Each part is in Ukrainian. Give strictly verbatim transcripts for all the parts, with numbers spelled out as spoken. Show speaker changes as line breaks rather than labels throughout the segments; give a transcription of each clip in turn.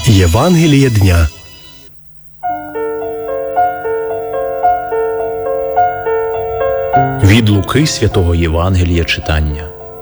Євангеліє дня. Від Луки святого Євангелія читання.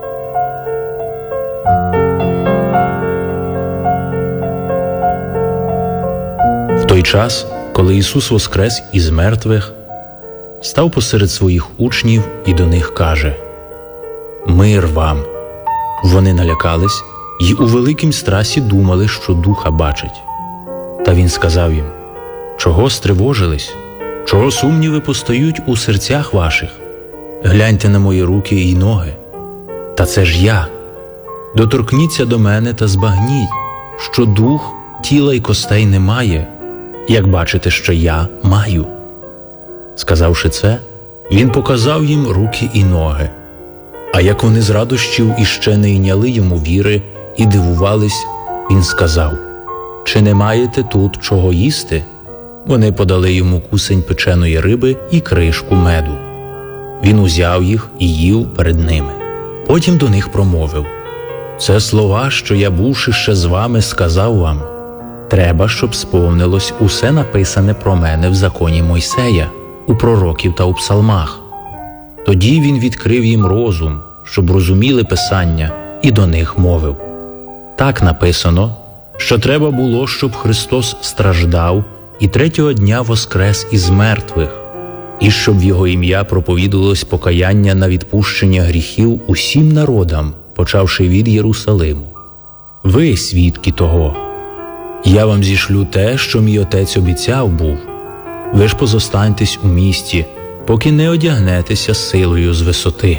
В той час, коли Ісус воскрес із мертвих, став посеред своїх учнів і до них каже: «Мир вам!» Вони налякались й у великім страсі думали, що духа бачать. Та він сказав їм: «Чого стривожились? Чого сумніви постають у серцях ваших? Гляньте на мої руки й ноги. Та це ж я. Доторкніться до мене та збагніть, що дух тіла й костей не має, як бачите, що я маю». Сказавши це, він показав їм руки і ноги. А як вони з радощів іще не йняли йому віри і дивувались, він сказав: «Чи не маєте тут чого їсти?» Вони подали йому кусень печеної риби і кришку меду. Він узяв їх і їв перед ними. Потім до них промовив: «Це слова, що я, бувши ще з вами, сказав вам. Треба, щоб сповнилось усе написане про мене в законі Мойсея, у пророків та у псалмах». Тоді він відкрив їм розум, щоб розуміли Писання, і до них мовив: «Так написано, що треба було, щоб Христос страждав і третього дня воскрес із мертвих, і щоб в Його ім'я проповідувалось покаяння на відпущення гріхів усім народам, почавши від Єрусалиму. Ви свідки того. Я вам зішлю те, що мій Отець обіцяв був. Ви ж позостаньтесь у місті, поки не одягнетеся силою з висоти».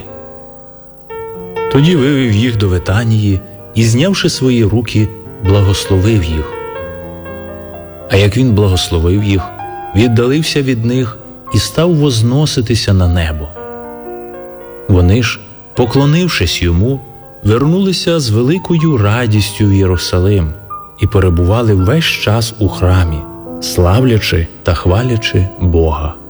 Тоді вивів їх до Витанії і, знявши свої руки, благословив їх. А як він благословив їх, віддалився від них і став возноситися на небо. Вони ж, поклонившись йому, вернулися з великою радістю в Єрусалим і перебували весь час у храмі, славлячи та хвалячи Бога.